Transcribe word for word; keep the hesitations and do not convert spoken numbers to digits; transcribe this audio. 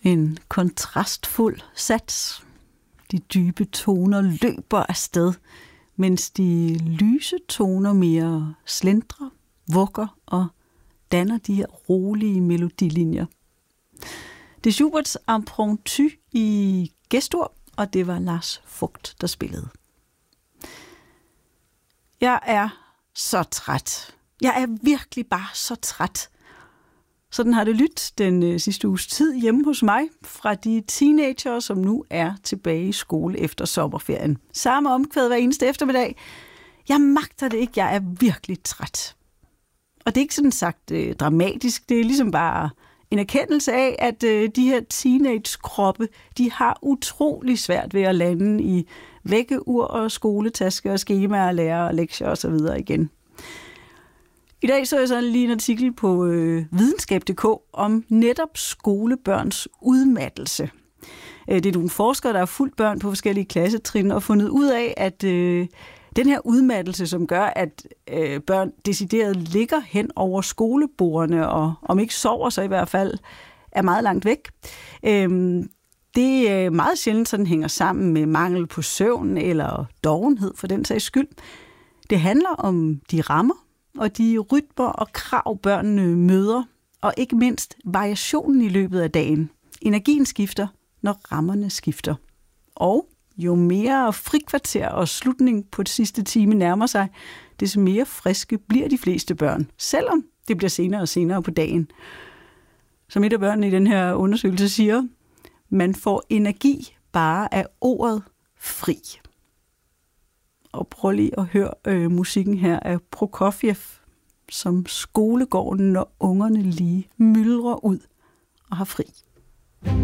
En kontrastfuld sats. De dybe toner løber afsted, mens de lyse toner mere slendrer, vugger og danner de her rolige melodilinjer. Det er Schuberts Impromptu i Gestur, og det var Lars Vogt, der spillede. Jeg er så træt. Jeg er virkelig bare så træt. Sådan har det lyttet den øh, sidste uges tid hjemme hos mig fra de teenager, som nu er tilbage i skole efter sommerferien. Samme omkvæd hver eneste eftermiddag. Jeg magter det ikke. Jeg er virkelig træt. Og det er ikke sådan sagt øh, dramatisk. Det er ligesom bare en erkendelse af, at øh, de her teenage-kroppe, de har utrolig svært ved at lande i vækkeur og skoletasker og skemaer og lærer og lektier osv. igen. I dag så jeg så lige en artikel på øh, videnskab punktum d k om netop skolebørns udmattelse. Det er nogle forskere, der har fulgt børn på forskellige klassetrin og fundet ud af, at øh, den her udmattelse, som gør, at øh, børn decideret ligger hen over skolebordene, og om ikke sover, så i hvert fald er meget langt væk. Øh, det er meget sjældent, sådan hænger sammen med mangel på søvn eller dovenhed for den sags skyld. Det handler om de rammer, og de rytmer og krav, børnene møder, og ikke mindst variationen i løbet af dagen. Energien skifter, når rammerne skifter. Og jo mere frikvarter og slutning på det sidste time nærmer sig, desto mere friske bliver de fleste børn, selvom det bliver senere og senere på dagen. Som et af børnene i den her undersøgelse siger, man får energi bare af ordet fri. Og prøv lige at høre øh, musikken her af Prokofjev, som skolegården, når ungerne lige myldrer ud og har fri.